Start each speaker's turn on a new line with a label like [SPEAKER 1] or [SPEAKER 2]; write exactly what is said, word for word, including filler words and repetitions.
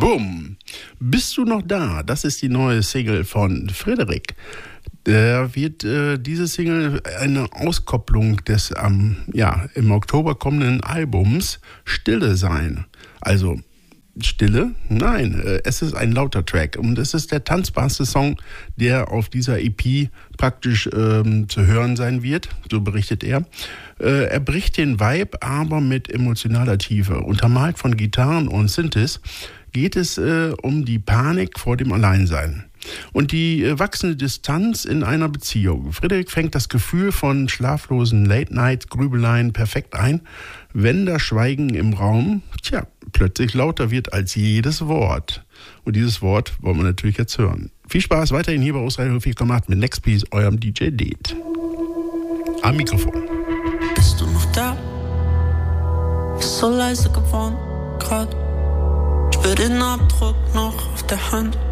[SPEAKER 1] Boom. Bist du noch da? Das ist die neue Single von Frederik. Da wird äh, diese Single eine Auskopplung des ähm, ja, im Oktober kommenden Albums Stille sein. Also Stille? Nein, äh, es ist ein lauter Track und es ist der tanzbarste Song, der auf dieser E P praktisch ähm, zu hören sein wird, so berichtet er. Äh, er bricht den Vibe, aber mit emotionaler Tiefe. Untermalt von Gitarren und Synthes geht es äh, um die Panik vor dem Alleinsein und die äh, wachsende Distanz in einer Beziehung. Frederik fängt das Gefühl von schlaflosen Late-Night-Grübeleien perfekt ein, wenn das Schweigen im Raum, tja, plötzlich lauter wird als jedes Wort. Und dieses Wort wollen wir natürlich jetzt hören. Viel Spaß weiterhin hier bei Ausradio vier Komma acht mit Next Please, eurem D J Det. Am Mikrofon.
[SPEAKER 2] Bist du noch da? Ist so leise geworden, grad. Spür den Abdruck noch auf der Hand.